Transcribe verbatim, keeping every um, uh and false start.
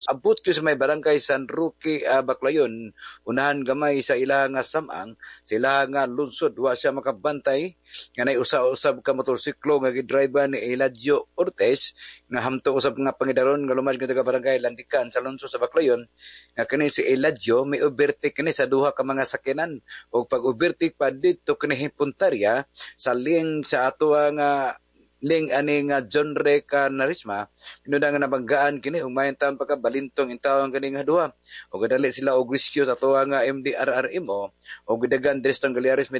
abot ko sa may barangay San Roque, uh, Baclayon, unahan gamay sa ilaha nga samang, sa ilaha nga lungsod, wa siya makabantay, nga nay usa-usab ka motorsiklo nga gidriver ni Eladio Ortiz, nga hamto usab nga pangidaron nga lumad nga taga barangay Landican sa lungsod sa Baclayon, nga kini si Eladio may overtake kini sa duha ka mga sakyanan, o pag overtake pa dito kini puntarya, sa ling sa ato nga ling ani nga John Ray Canarisma, pinuda nga nabanggaan kini humayon taon pagka balintong intawon kani nga duha. O gadali sila og rescue sa tuwa nga M D R R M O o gidagan Dreston Galeares